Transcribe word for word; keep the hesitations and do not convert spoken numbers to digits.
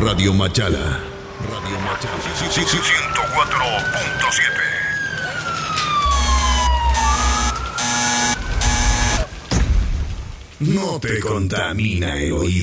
Radio Machala. Radio Machala. ciento cuatro punto siete. No te contamina el oído.